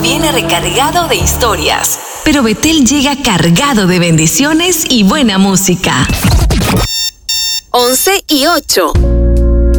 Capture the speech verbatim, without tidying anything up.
viene recargado de historias, pero Betel llega cargado de bendiciones y buena música. once y ocho.